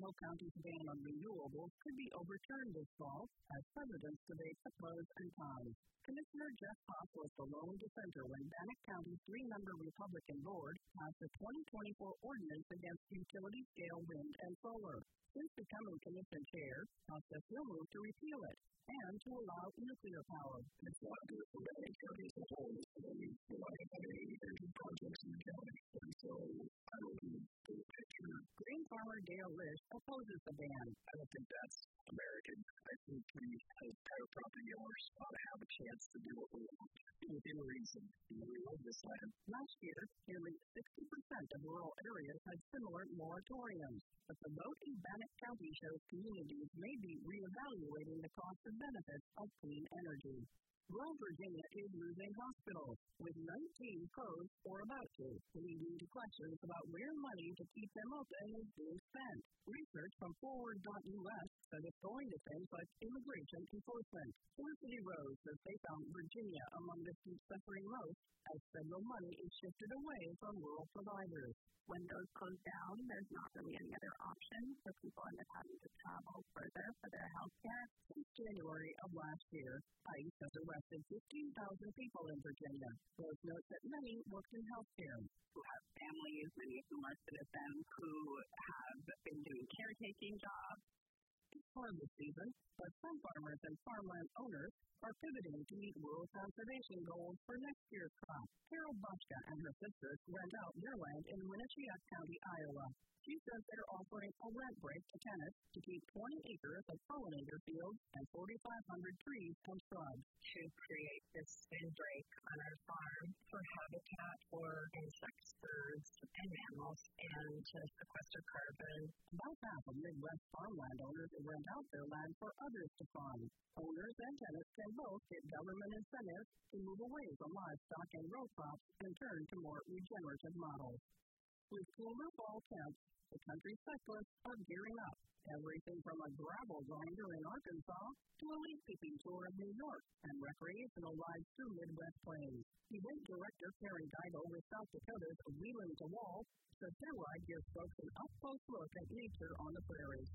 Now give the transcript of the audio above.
Idaho County's ban on renewables could be overturned this fall as presidents debate the pros and cons. Commissioner Jeff Haas was the lone dissenter when Bannock County's three-member Republican board passed the 2024 ordinance against utility-scale wind and solar. Since becoming commission chair, Haas says he'll move to repeal it and to allow nuclear power. It's not good for Bannock County as a whole. We're not having any energy projects in the county, and so I don't need to picture. Green farmer Dale Lish opposes the ban. I don't think that's American. I think we, as private property owners, ought to have a chance to do what we want within reason. We love this land. Last year, nearly 60% of rural areas had similar moratoriums, but the vote in Bannock County shows communities may be reevaluating the cost and benefits of clean energy. Rural Virginia is losing hospitals, with 19 closed or about to, leading to questions about where money to keep them open is being spent. Research from Forward.us says it's going to things like immigration enforcement. Felicity Rose says they found Virginia among the states suffering most as federal money is shifted away from rural providers. When those close down, there's not really any other option, so people end up having to travel further for their health care. Since January of last year, ICE has arrested 15,000 people in Virginia. Rose notes that many worked in health care. Who have families, many of whom are citizens who have been doing caretaking jobs. It's harvest season, but some farmers and farmland owners are pivoting to meet rural conservation goals for next year's crop. Carol Boschka and her sisters rent out their land in Winnebago County, Iowa. She says they're offering a rent break to tenants to keep 20 acres of pollinator fields and 4,500 trees and shrubs. To create this windbreak on our farm for habitat for insects, birds, and mammals, and to sequester carbon. About half of Midwest farmland owners rent out their land for others to farm. Owners and tenants can both get government incentives to move away from livestock and row crops and turn to more regenerative models. With cooler fall temps, the country's cyclists are gearing up. Everything from a gravel grinder in Arkansas to a leaf picking tour of New York and recreational rides through Midwest plains. Event director Karen Geigel with South Dakota's Wheeling to Wall says their ride gives folks an up-close look at nature on the prairies.